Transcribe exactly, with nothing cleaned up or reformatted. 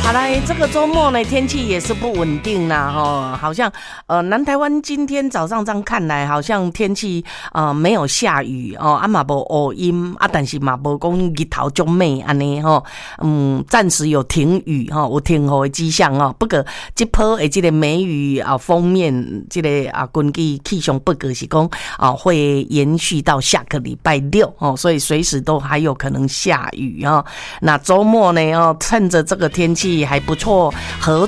好啦，这个周末呢，天气也是不稳定啦，哈，好像呃，南台湾今天早上这样看来，好像天气呃没有下雨哦，啊嘛无乌阴啊，但是嘛无讲日头足美安尼吼，嗯，暂时有停雨哈，有停雨的迹象哦。不过这波的这个梅雨啊封面，这个啊根据气象报告是讲啊会延续到下个礼拜六哦，所以随时都还有可能下雨啊。那周末呢哦，趁着这个天气还不错，和